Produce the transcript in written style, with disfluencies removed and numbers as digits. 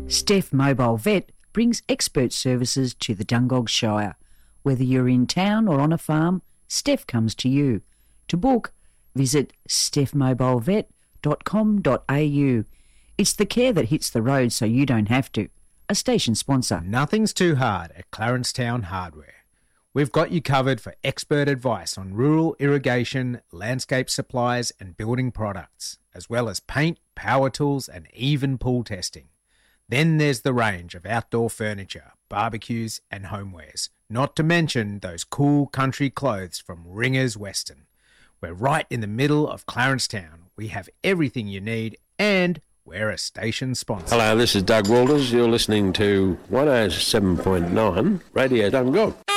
Steph Mobile Vet brings expert services to the Dungog Shire. Whether you're in town or on a farm, Steph comes to you. To book, visit stephmobilevet.com.au. It's the care that hits the road so you don't have to. A station sponsor. Nothing's too hard at Clarencetown Hardware. We've got you covered for expert advice on rural irrigation, landscape supplies and building products, as well as paint, power tools and even pool testing. Then there's the range of outdoor furniture, barbecues and homewares, not to mention those cool country clothes from Ringers Western. We're right in the middle of Clarencetown. We have everything you need and we're a station sponsor. Hello, this is Doug Walters. You're listening to 107.9 Radio Dungog.